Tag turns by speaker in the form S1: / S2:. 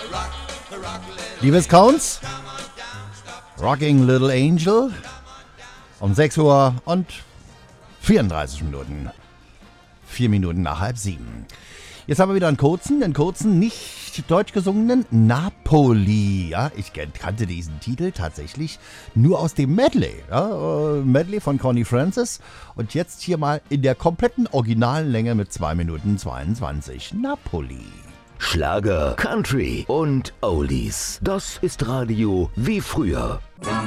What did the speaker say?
S1: Liebes Counts, Rocking Little Angel um 6 Uhr und 34 Minuten. 4 Minuten nach 6:30. Jetzt haben wir wieder einen kurzen, nicht deutsch gesungenen Napoli. Ja, ich kannte diesen Titel tatsächlich nur aus dem Medley. Ja, Medley von Connie Francis. Und jetzt hier mal in der kompletten originalen Länge mit 2 Minuten 22. Napoli.
S2: Schlager, Country und Oldies. Das ist Radio wie früher.